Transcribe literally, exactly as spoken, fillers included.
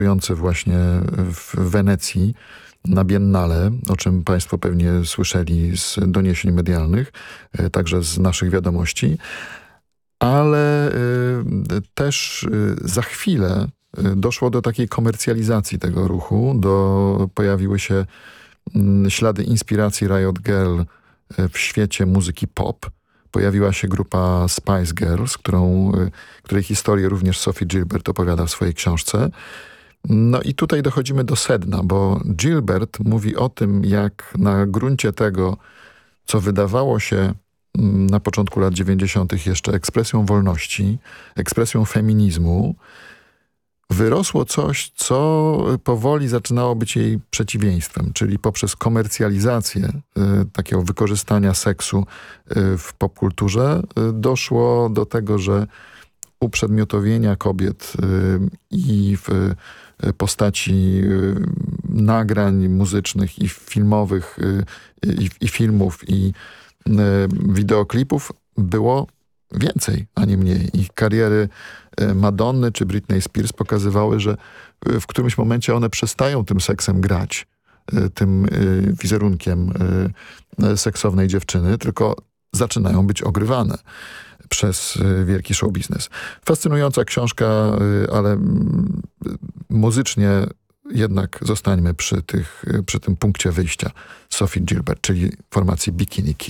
właśnie w Wenecji na Biennale, o czym państwo pewnie słyszeli z doniesień medialnych, także z naszych wiadomości. Ale też za chwilę doszło do takiej komercjalizacji tego ruchu. Do, pojawiły się ślady inspiracji Riot Girl w świecie muzyki pop. Pojawiła się grupa Spice Girls, którą, której historię również Sophie Gilbert opowiada w swojej książce. No i tutaj dochodzimy do sedna, bo Gilbert mówi o tym, jak na gruncie tego, co wydawało się na początku lat dziewięćdziesiątych jeszcze ekspresją wolności, ekspresją feminizmu, wyrosło coś, co powoli zaczynało być jej przeciwieństwem, czyli poprzez komercjalizację y, takiego wykorzystania seksu y, w popkulturze y, doszło do tego, że uprzedmiotowienia kobiet y, i w y, postaci y, nagrań muzycznych i filmowych y, i, i filmów i y, wideoklipów było więcej, a nie mniej. Ich kariery Madonny czy Britney Spears pokazywały, że w którymś momencie one przestają tym seksem grać, tym wizerunkiem seksownej dziewczyny, tylko zaczynają być ogrywane przez wielki show biznes. Fascynująca książka, ale muzycznie jednak zostańmy przy, tych, przy tym punkcie wyjścia Sophie Gilbert, czyli formacji Bikini Kill.